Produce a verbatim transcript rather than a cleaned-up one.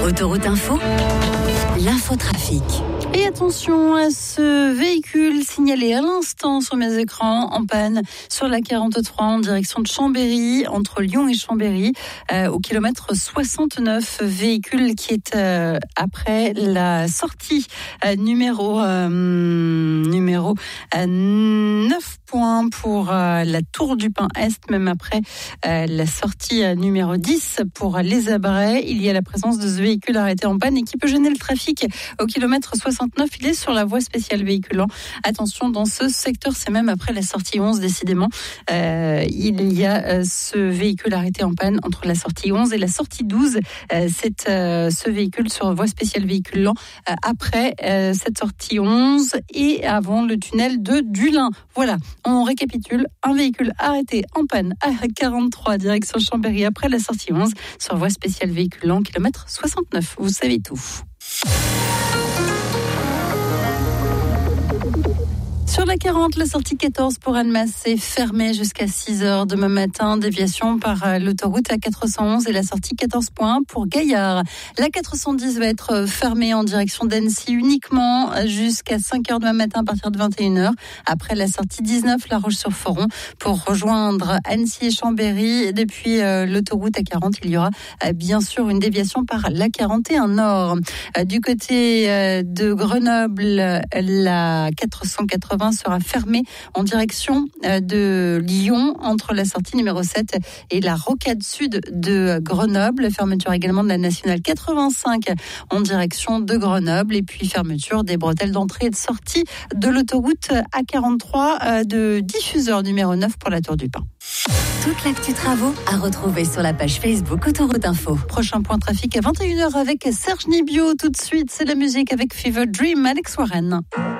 Autoroute Info, l'infotrafic. Et attention à ce véhicule signalé à l'instant sur mes écrans en panne sur la quarante-trois en direction de Chambéry, entre Lyon et Chambéry, euh, au kilomètre soixante-neuf. Véhicule qui est euh, après la sortie euh, numéro euh, numéro euh, neuf points pour euh, la Tour du Pin Est, même après euh, la sortie euh, numéro dix pour les Abrais. Il y a la présence de ce véhicule arrêté en panne et qui peut gêner le trafic au kilomètre soixante-neuf. Il est sur la voie spéciale véhiculant. Attention, dans ce secteur, c'est même après la sortie onze, décidément. Euh, il y a euh, ce véhicule arrêté en panne entre la sortie onze et la sortie douze. Euh, c'est euh, ce véhicule sur voie spéciale véhiculant euh, après euh, cette sortie onze et avant le tunnel de Dulin. Voilà, on récapitule. Un véhicule arrêté en panne à quarante-trois, direction Chambéry, après la sortie onze, sur voie spéciale véhiculant, kilomètre soixante-neuf. Vous savez tout. Sur la quarante, la sortie quatorze pour Annemasse est fermée jusqu'à six heures demain matin. Déviation par l'autoroute A quatre cent onze et la sortie quatorze point un pour Gaillard. La quatre cent dix va être fermée en direction d'Annecy uniquement jusqu'à cinq heures demain matin à partir de vingt et une heures. Après la sortie dix-neuf, La Roche-sur-Foron, pour rejoindre Annecy et Chambéry. Depuis euh, l'autoroute A quarante, il y aura euh, bien sûr une déviation par l'A quarante et un Nord. Euh, du côté euh, de Grenoble, la quatre cent quatre-vingts sera fermée en direction de Lyon entre la sortie numéro sept et la rocade sud de Grenoble. Fermeture également de la nationale quatre-vingt-cinq en direction de Grenoble et puis fermeture des bretelles d'entrée et de sortie de l'autoroute A quarante-trois de diffuseur numéro neuf pour la Tour du Pin. Toute l'actu travaux à retrouver sur la page Facebook Autoroute Info. Prochain point trafic à vingt et une heures avec Serge Nibio. Tout de suite, c'est la musique avec Fever Dream, Alex Warren.